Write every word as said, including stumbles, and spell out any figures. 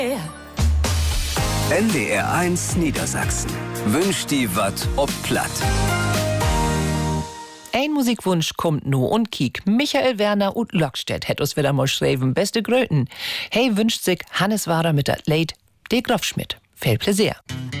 N D R eins Niedersachsen wünscht die Watt ob Platt. Ein Musikwunsch kommt no und kiek. Michael Werner und Lockstedt hätt uns wieder mal schreiben. Beste Gröten. Hey wünscht sich Hannes Wader mit der Late de Graf Schmidt. Viel Pläsier.